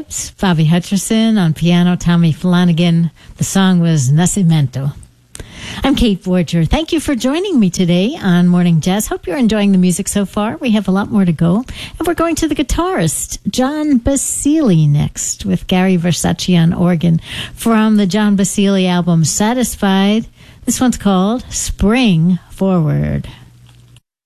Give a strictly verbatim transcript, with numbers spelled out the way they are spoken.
Stripes, Bobby Hutcherson on piano, Tommy Flanagan. The song was Nacimiento. I'm Kate Borger. Thank you for joining me today on Morning Jazz. Hope you're enjoying the music so far. We have a lot more to go. And we're going to the guitarist, John Basile, next, with Gary Versace on organ from the John Basile album, Satisfied. This one's called Spring Forward.